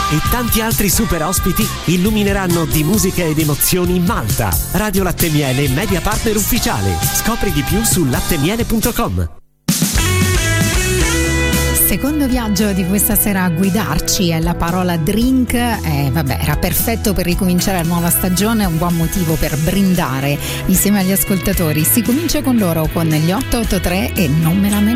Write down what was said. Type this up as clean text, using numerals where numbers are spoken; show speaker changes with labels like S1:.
S1: e tanti altri super ospiti illumineranno di musica ed emozioni Malta. Radio Latte Miele, media partner ufficiale. Scopri di più su lattemiele.com.
S2: Secondo viaggio di questa sera a guidarci è la parola drink. Era perfetto per ricominciare la nuova stagione, un buon motivo per brindare insieme agli ascoltatori. Si comincia con loro, con gli 883 e non me la